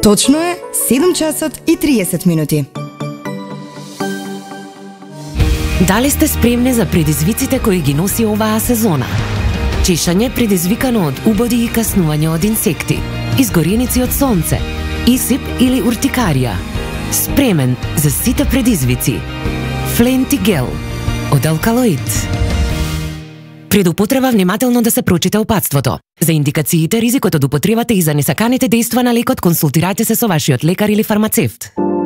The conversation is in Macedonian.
Точно е 7 часот и 30 минути. Дали сте спремни за предизвиците кои ги носи оваа сезона? Чешање предизвикано од убоди и каснување од инсекти, изгореници од сонце, исип или уртикарија. Спремен за сите предизвици. Фленти гел од алкалоид. Пред употреба внимателно да се прочита упатството. За индикациите, ризикот од употребата и за несаканите дејства на лекот консултирате се со вашиот лекар или фармацевт.